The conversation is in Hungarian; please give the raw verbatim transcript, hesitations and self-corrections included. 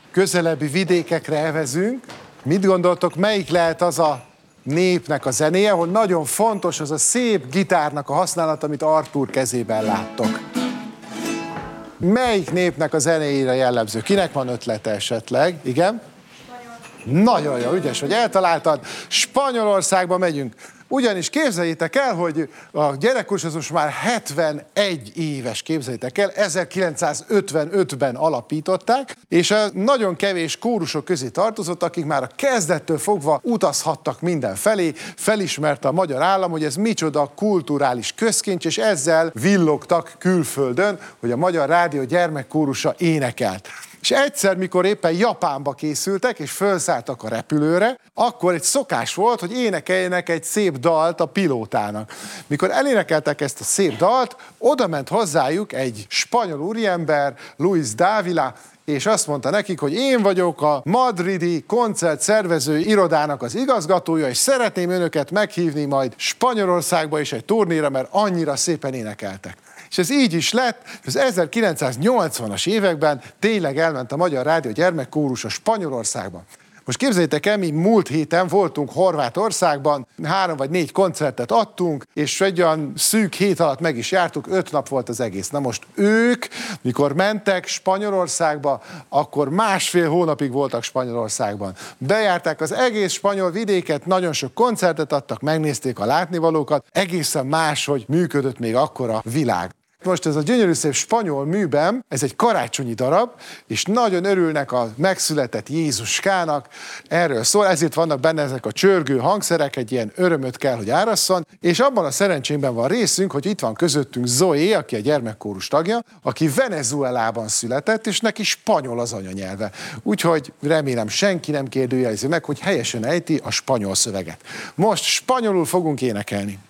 közelebbi vidékekre evezünk. Mit gondoltok, melyik lehet az a népnek a zenéje, ahol nagyon fontos az a szép gitárnak a használata, amit Artúr kezében láttok? Melyik népnek a zenéjére jellemző? Kinek van ötlete esetleg? Igen? Spanyol. Nagyon jó, ügyes, hogy eltaláltad. Spanyolországba megyünk. Ugyanis képzeljétek el, hogy a gyerekkórus az most már hetvenegy éves, képzeljétek el, ezerkilencszázötvenötben alapították, és a nagyon kevés kórusok közé tartozott, akik már a kezdettől fogva utazhattak mindenfelé, felismerte a magyar állam, hogy ez micsoda kulturális közkincs, és ezzel villogtak külföldön, hogy a Magyar Rádió gyermekkórusa énekelt. És egyszer, mikor éppen Japánba készültek, és felszálltak a repülőre, akkor egy szokás volt, hogy énekeljenek egy szép dalt a pilótának. Mikor elénekeltek ezt a szép dalt, oda ment hozzájuk egy spanyol úriember, Luis Dávila, és azt mondta nekik, hogy én vagyok a madridi koncertszervező irodának az igazgatója, és szeretném önöket meghívni majd Spanyolországba is egy turnéra, mert annyira szépen énekeltek. És ez így is lett, az ezerkilencszáznyolcvanas években tényleg elment a Magyar Rádió gyermekkórusa Spanyolországba. Most képzeljétek el, mi múlt héten voltunk Horvátországban, három vagy négy koncertet adtunk, és egy olyan szűk hét alatt meg is jártuk, öt nap volt az egész. Na most ők, mikor mentek Spanyolországba, akkor másfél hónapig voltak Spanyolországban. Bejárták az egész spanyol vidéket, nagyon sok koncertet adtak, megnézték a látnivalókat, egészen máshogy működött még akkor a világ. Most ez a gyönyörű szép spanyol műben, ez egy karácsonyi darab, és nagyon örülnek a megszületett Jézuskának, erről szól, ezért vannak benne ezek a csörgő hangszerek, egy ilyen örömöt kell, hogy árasszon, és abban a szerencsénkben van részünk, hogy itt van közöttünk Zoé, aki a gyermekkórus tagja, aki Venezuelában született, és neki spanyol az anyanyelve. Úgyhogy remélem senki nem kérdőjelezi meg, hogy helyesen ejti a spanyol szöveget. Most spanyolul fogunk énekelni.